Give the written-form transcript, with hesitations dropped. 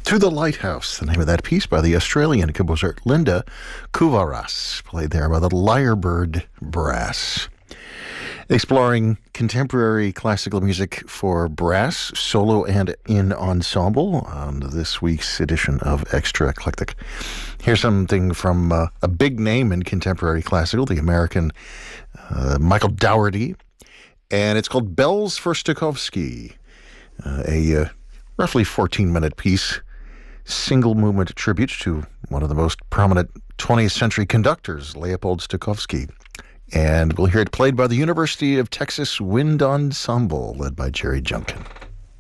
To the Lighthouse, the name of that piece by the Australian composer Linda Kuvaras, played there by the Lyrebird Brass. Exploring contemporary classical music for brass, solo, and in ensemble on this week's edition of Extra Eclectic. Here's something from a big name in contemporary classical, the American Michael Dougherty, and it's called Bells for Stokowski, a roughly 14-minute piece, single movement tribute to one of the most prominent 20th century conductors, Leopold Stokowski. And we'll hear it played by the University of Texas Wind Ensemble, led by Jerry Junkin.